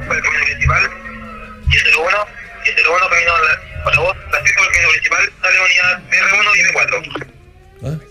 para el camino principal, 1001, 1001 camino para vos, la 6 por el camino principal, sale unidad R1 y R4. ¿Ah?